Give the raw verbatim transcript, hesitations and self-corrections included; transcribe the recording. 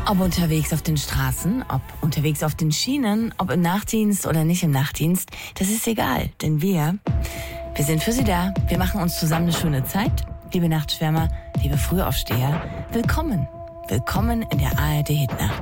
Ob unterwegs auf den Straßen, ob unterwegs auf den Schienen, ob im Nachtdienst oder nicht im Nachtdienst, das ist egal, denn wir, wir sind für Sie da. Wir machen uns zusammen eine schöne Zeit. Liebe Nachtschwärmer, liebe Frühaufsteher, willkommen. Willkommen in der A R D Hitnacht.